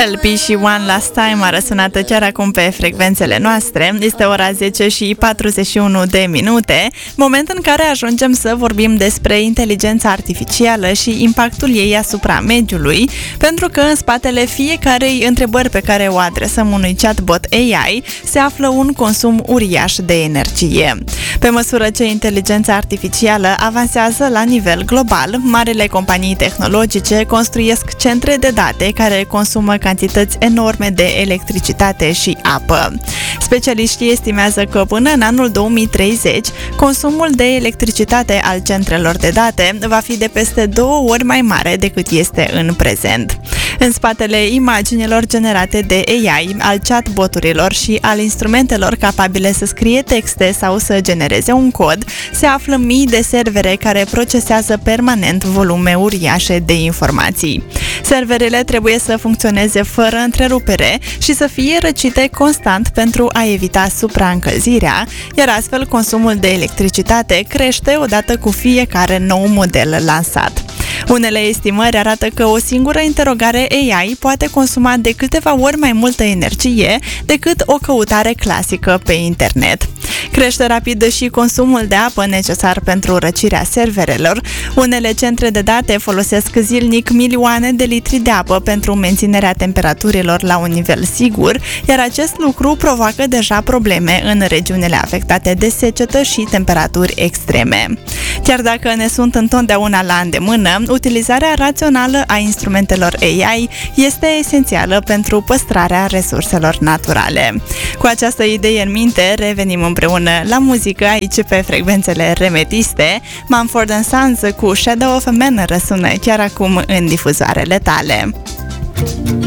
LP și One Last Time a răsunat chiar acum pe frecvențele noastre. Este ora 10 și 41 de minute, moment în care ajungem să vorbim despre inteligența artificială și impactul ei asupra mediului, pentru că în spatele fiecarei întrebări pe care o adresăm unui chatbot AI se află un consum uriaș de energie. Pe măsură ce inteligența artificială avansează la nivel global, marile companii tehnologice construiesc centre de date care consumă cantități enorme de electricitate și apă. Specialiștii estimează că până în anul 2030, consumul de electricitate al centrelor de date va fi de peste 2 ori mai mare decât este în prezent. În spatele imaginilor generate de AI, al chatboturilor și al instrumentelor capabile să scrie texte sau să genereze un cod, se află mii de servere care procesează permanent volume uriașe de informații. Serverele trebuie să funcționeze fără întrerupere și să fie răcite constant pentru a evita supraîncălzirea, iar astfel consumul de electricitate crește odată cu fiecare nou model lansat. Unele estimări arată că o singură interogare AI poate consuma de câteva ori mai multă energie decât o căutare clasică pe internet. Crește rapid și consumul de apă necesar pentru răcirea serverelor. Unele centre de date folosesc zilnic milioane de litri de apă pentru menținerea temperaturilor la un nivel sigur, iar acest lucru provoacă deja probleme în regiunile afectate de secetă și temperaturi extreme. Chiar dacă ne sunt întotdeauna la îndemână, utilizarea rațională a instrumentelor AI este esențială pentru păstrarea resurselor naturale. Cu această idee în minte, revenim împreună la muzică aici pe frecvențele remetiste. Mumford & Sons cu Shadow of a Man răsună chiar acum în difuzoarele tale.